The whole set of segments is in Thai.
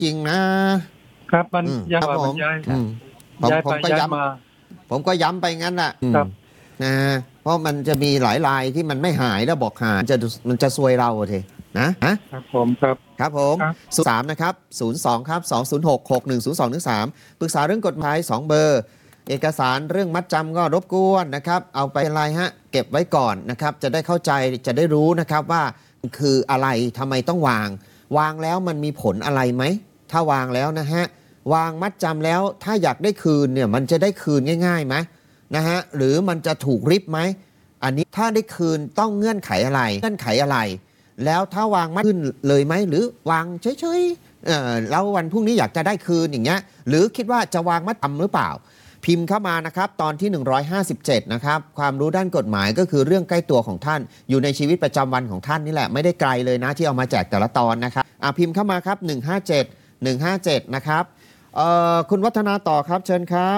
จริงนะครับมันย้ายมาย้ายผมก็ย้ำไปงั้นแหละนะเพราะมันจะมีหลายรายที่มันไม่หายแล้วบอกหายมันจะซวยเราทีนะครับผมครับผม03นะครับ02ครับ206610213ปรึกษาเรื่องกฎหมาย2เบอร์เอกสารเรื่องมัดจำก็รบกวนนะครับเอาไปอะไรเก็บไว้ก่อนนะครับจะได้เข้าใจจะได้รู้นะครับว่าคืออะไรทำไมต้องวางแล้วมันมีผลอะไรไหมถ้าวางแล้วนะฮะวางมัดจำแล้วถ้าอยากได้คืนเนี่ยมันจะได้คืนง่ายๆไหมนะฮะหรือมันจะถูกริบไหมอันนี้ถ้าได้คืนต้องเงื่อนไขอะไรแล้วถ้าวางมัดขึ้นเลยไหมหรือวางเฉยๆแล้ววันพรุ่งนี้อยากจะได้คืนอย่างเงี้ยหรือคิดว่าจะวางมัดจำหรือเปล่าพิมพ์เข้ามานะครับตอนที่157นะครับความรู้ด้านกฎหมายก็คือเรื่องใกล้ตัวของท่านอยู่ในชีวิตประจำวันของท่านนี่แหละไม่ได้ไกลเลยนะที่เอามาแจกแต่ละตอนนะครับพิมพ์เข้ามาครับ157นะครับคุณวัฒนาต่อครับเชิญครับ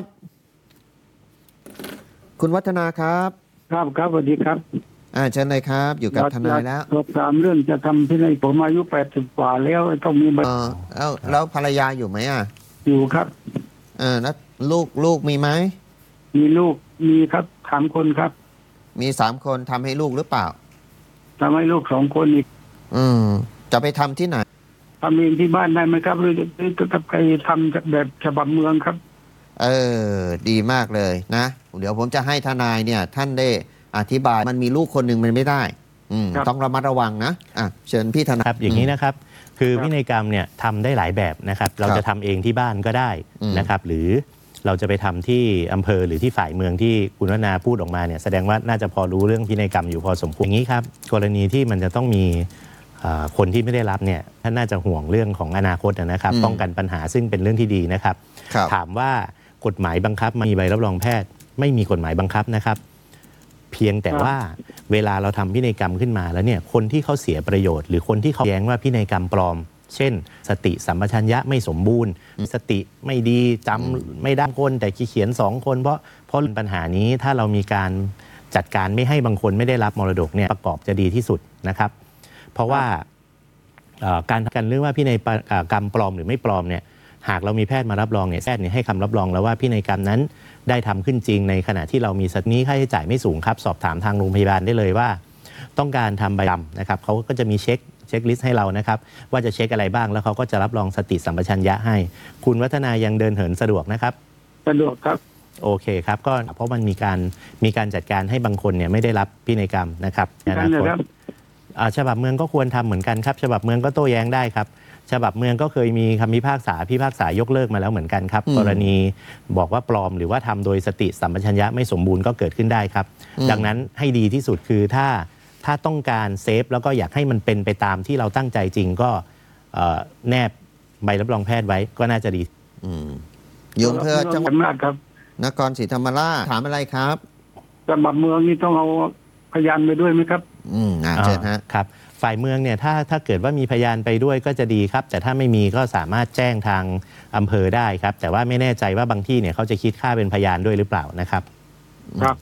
คุณวัฒนาครับครับสวัสดีครับเชิญเลยครับอยู่กับทนายแล้วสอบถามเรื่องจะทำที่ไหนผมอายุ80 กว่าแล้วต้องมีแล้วภรรยาอยู่ไหมอยู่ครับแล้วลูกมีไหมมีลูกมีครับ3 คนครับมี3 คนทำให้ลูกหรือเปล่าทำให้ลูก2 คนอีกจะไปทำที่ไหนทำเองที่บ้านได้ไหมครับหรือจะไปทำแบบฉบับเมืองครับดีมากเลยนะเดี๋ยวผมจะให้ทนายเนี่ยท่านได้อธิบายมันมีลูกคนหนึ่งมันไม่ได้ต้องระมัดระวังนะเชิญพี่ทนายครับอย่างนี้นะครับคือพินัยกรรมเนี่ยทำได้หลายแบบนะครับเราจะทำเองที่บ้านก็ได้นะครับหรือเราจะไปทำที่อำเภอหรือที่ฝ่ายเมืองที่คุณวนาพูดออกมาเนี่ยแสดงว่าน่าจะพอรู้เรื่องพินัยกรรมอยู่พอสมควรอย่างนี้ครับกรณีที่มันจะต้องมีคนที่ไม่ได้รับเนี่ยท่านน่าจะห่วงเรื่องของอนาคตนะครับป้องกันปัญหาซึ่งเป็นเรื่องที่ดีนะครับถามว่ากฎหมายบังคับมีใบรับรองแพทย์ไม่มีกฎหมายบังคับนะครับเพียงแต่ว่าเวลาเราทำพินัยกรรมขึ้นมาแล้วเนี่ยคนที่เขาเสียประโยชน์หรือคนที่เขาแย้งว่าพินัยกรรมปลอมเช่นสติสัมปชัญญะไม่สมบูรณ์สติไม่ดีจำไม่ได้คนแต่เขียน2 คนเพราะปัญหานี้ถ้าเรามีการจัดการไม่ให้บางคนไม่ได้รับมรดกเนี่ยประกอบจะดีที่สุดนะครับเพราะว่าการเรื่องว่าพินัยกรรมปลอมหรือไม่ปลอมเนี่ยหากเรามีแพทย์มารับรองเนี่ยแพทย์ให้คำรับรองแล้วว่าพินัยกรรมนั้นได้ทำขึ้นจริงในขณะที่เรามีนี้ค่าใช้จ่ายไม่สูงครับสอบถามทางโรงพยาบาลได้เลยว่าต้องการทำใบดำนะครับเขาก็จะมีเช็คลิสต์ให้เรานะครับว่าจะเช็คอะไรบ้างแล้วเขาก็จะรับรองสติสัมปชัญญะให้คุณวัฒนายังเดินเหินสะดวกนะครับสะดวกครับโอเคครับก็เพราะมันมีการจัดการให้บางคนเนี่ยไม่ได้รับพินัยกรรมนะครับฉบับเมืองก็ควรทำเหมือนกันครับฉบับเมืองก็โต้แย้งได้ครับฉบับเมืองก็เคยมีคำพิพากษายกเลิกมาแล้วเหมือนกันครับกรณีบอกว่าปลอมหรือว่าทำโดยสติสัมปชัญญะไม่สมบูรณ์ก็เกิดขึ้นได้ครับดังนั้นให้ดีที่สุดคือถ้าต้องการเซฟแล้วก็อยากให้มันเป็นไปตามที่เราตั้งใจจริงก็แนบใบรับรองแพทย์ไว้ก็น่าจะดีโยมเพื่อจังหวัดนครศรีธรรมราชถามอะไรครับฉบับเมืองนี่ต้องเอาพยานไปด้วยไหมครับเชิญฮะครับฝ่ายเมืองเนี่ยถ้าเกิดว่ามีพยานไปด้วยก็จะดีครับแต่ถ้าไม่มีก็สามารถแจ้งทางอำเภอได้ครับแต่ว่าไม่แน่ใจว่าบางที่เนี่ยเขาจะคิดค่าเป็นพยานด้วยหรือเปล่านะครับครับ